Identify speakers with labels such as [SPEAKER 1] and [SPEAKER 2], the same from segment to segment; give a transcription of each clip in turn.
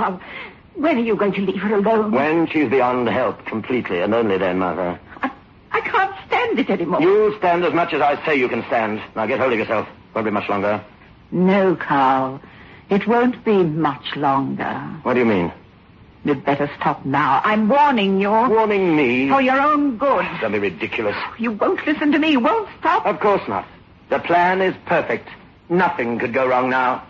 [SPEAKER 1] Carl. When are you going to leave her alone?
[SPEAKER 2] When she's beyond help completely, and only then, Mother.
[SPEAKER 1] I can't stand it anymore.
[SPEAKER 2] You stand as much as I say you can stand. Now get hold of yourself. Won't be much longer.
[SPEAKER 1] No, Carl. It won't be much longer.
[SPEAKER 2] What do you mean?
[SPEAKER 1] You'd better stop now. I'm warning you.
[SPEAKER 2] Warning me?
[SPEAKER 1] For your own good.
[SPEAKER 2] Don't be ridiculous.
[SPEAKER 1] You won't listen to me. You won't stop.
[SPEAKER 2] Of course not. The plan is perfect. Nothing could go wrong now.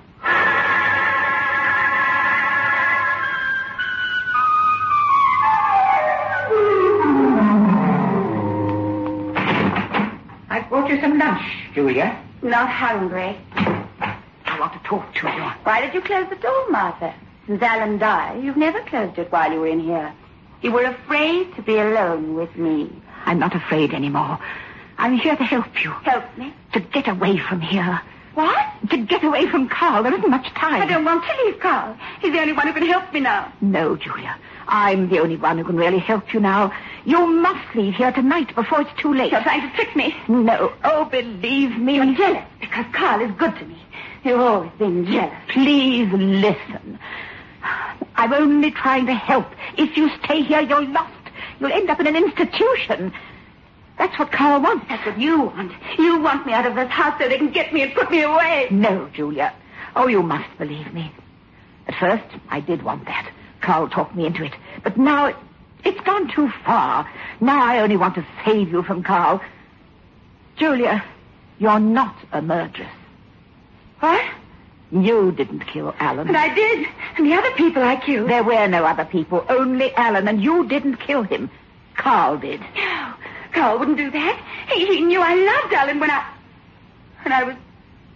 [SPEAKER 1] I brought you some lunch, Julia.
[SPEAKER 3] Not hungry.
[SPEAKER 1] I want to talk to you.
[SPEAKER 3] Why did you close the door, Martha? Since Alan died, you've never closed it while you were in here. You were afraid to be alone with me.
[SPEAKER 1] I'm not afraid anymore. I'm here to help you.
[SPEAKER 3] Help me?
[SPEAKER 1] To get away from here.
[SPEAKER 3] What?
[SPEAKER 1] To get away from Carl. There isn't much time.
[SPEAKER 3] I don't want to leave Carl. He's the only one who can help me now.
[SPEAKER 1] No, Julia. I'm the only one who can really help you now. You must leave here tonight before it's too late.
[SPEAKER 3] You're trying to trick me.
[SPEAKER 1] No. Oh, believe me.
[SPEAKER 3] You're jealous because Carl is good to me. You've always been jealous.
[SPEAKER 1] Please listen. I'm only trying to help. If you stay here, you're lost. You'll end up in an institution. That's what Carl wants.
[SPEAKER 3] That's what you want. You want me out of this house so they can get me and put me away.
[SPEAKER 1] No, Julia. Oh, you must believe me. At first, I did want that. Carl talked me into it. But now, it's gone too far. Now I only want to save you from Carl. Julia, you're not a murderess.
[SPEAKER 3] What?
[SPEAKER 1] You didn't kill Alan.
[SPEAKER 3] But I did. And the other people I killed.
[SPEAKER 1] There were no other people, only Alan, and you didn't kill him. Carl did.
[SPEAKER 3] No, Carl wouldn't do that. He knew I loved Alan when I was...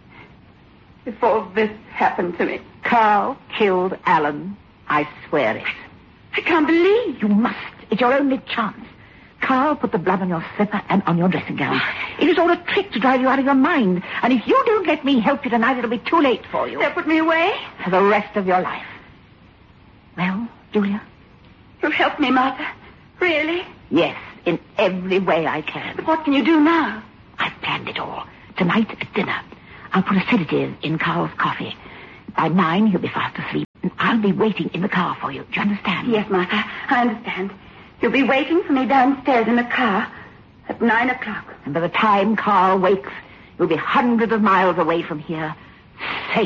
[SPEAKER 3] Before this happened to me.
[SPEAKER 1] Carl killed Alan. I swear it.
[SPEAKER 3] I can't believe.
[SPEAKER 1] You must. It's your only chance. Carl put the blood on your slipper and on your dressing gown. It was all a trick to drive you out of your mind. And if you don't let me help you tonight, it'll be too late for you.
[SPEAKER 3] They'll put me away?
[SPEAKER 1] For the rest of your life. Well, Julia?
[SPEAKER 3] You'll help me, Martha? Really?
[SPEAKER 1] Yes, in every way I can.
[SPEAKER 3] What can you do now?
[SPEAKER 1] I've planned it all. Tonight at dinner, I'll put a sedative in Carl's coffee. By 9, he'll be fast asleep. And I'll be waiting in the car for you. Do you understand?
[SPEAKER 3] Yes, Martha, I understand. You'll be waiting for me downstairs in the car at 9 o'clock.
[SPEAKER 1] And by the time Carl wakes, you'll be hundreds of miles away from here. Safe.